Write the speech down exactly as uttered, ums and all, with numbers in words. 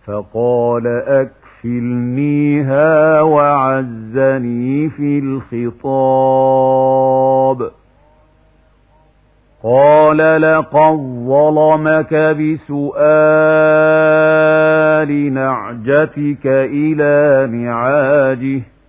فقال أكفلنيها وعزني في الخطاب. قال لقد ظلمك بسؤال نعجتك إلى نعاجه